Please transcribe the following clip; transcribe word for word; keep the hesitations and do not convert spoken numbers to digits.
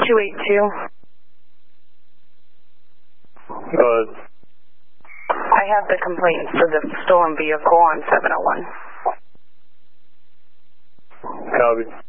two eight two. Go ahead. I have the complaint for the stolen vehicle on seven oh one. Copy.